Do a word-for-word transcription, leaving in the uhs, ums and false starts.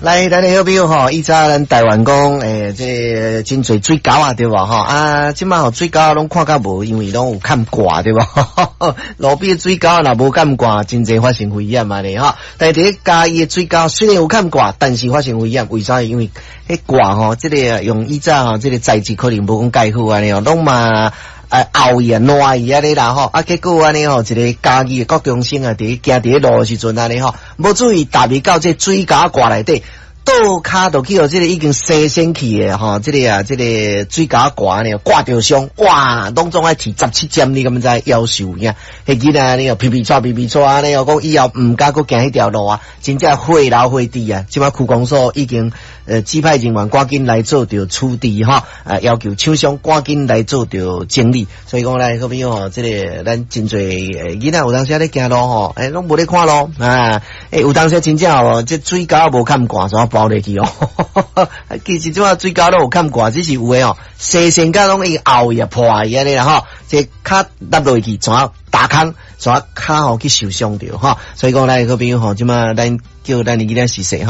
来，咱的好朋友吼，以前咱台湾讲，诶、欸，这真侪水沟啊，对吧？吼啊，即摆吼水沟拢看甲无，因为拢有看挂，对吧？路边水沟若无看挂，真侪发生危险嘛咧，吼。但是伫嘉义的水沟虽然有看挂，但是发生危险，为啥？因为迄挂吼，这个用以前吼，这个材质可能无讲介好安尼哦，拢嘛。啊，后伊啊，烂伊安尼啦吼，啊，结果安尼吼，一个家己的高中生啊，伫行伫路的时阵安尼吼，无注意踏入到这水沟挂内底，倒骹落去哦，这个已经生生去的吼，这个啊，这个水沟挂呢，挂着伤，哇，拢总爱提十七针，你敢知夭寿呀？迄囡仔安尼哦，皮皮搓皮皮搓安尼哦，讲以后毋敢搁行迄条路啊，真正血流血滴啊！即摆区公所已经呃指派人员赶紧来做着处理哈，啊，要求厂商赶紧来做着整理。所以讲咧，好朋友吼，这个咱真侪诶囡仔有当时咧行路吼，诶，拢无咧看路啊，诶，有当时真正哦，这水沟无看挂，怎啊包入去哦？其实即摆水沟都有看挂，只是有诶哦，生生甲拢伊凹伊啊破伊安尼啦吼，这骹踏落去怎啊打空，怎啊骹吼去受伤着吼。所以讲咧，好朋友吼，即摆咱叫咱的囡仔是说吼。